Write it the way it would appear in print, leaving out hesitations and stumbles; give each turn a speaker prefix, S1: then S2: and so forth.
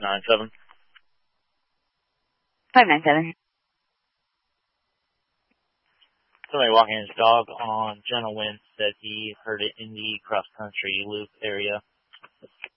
S1: 597.
S2: 597.
S1: Somebody walking his dog on Gentle Wind said he heard it in the cross-country loop area.